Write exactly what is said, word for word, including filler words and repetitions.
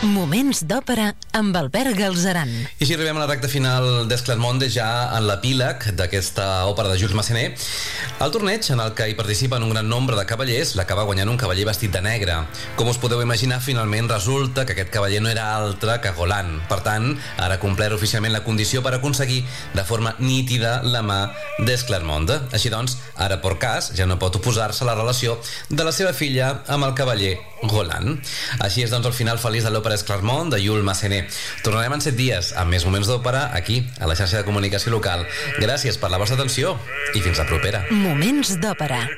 Moments d'òpera amb Albert Galzeran. I així arribem a la recta final d'Esclarmonde, ja en l'epíleg d'aquesta òpera de Jules Massenet. El torneig, en el que hi participen un gran nombre de cavallers, l'acaba guanyant un cavaller vestit de negre. Com us podeu imaginar, finalment resulta que aquest cavaller no era altre que Golan. Per tant, ara ha complert oficialment la condició per aconseguir de forma nítida la mà d'Esclarmonde. Així doncs, ara per cas, ja no pot oposar-se a la relació de la seva filla amb el cavaller Golan. Així és doncs el final feliç de l'òpera Esclarmonde de Jules Massenet. Tornarem en set dies amb més moments d'òpera aquí, a la xarxa de comunicació local. Gràcies per la vostra atenció i fins la propera. Moments d'òpera.